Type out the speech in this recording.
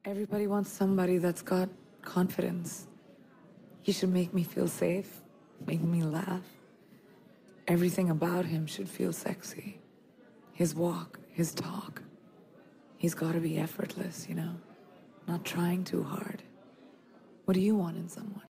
Everybody wants somebody that's got confidence. He should make me feel safe, make me laugh. Everything about him should feel sexy. His walk, his talk. He's got to be effortless, not trying too hard. What do you want in someone?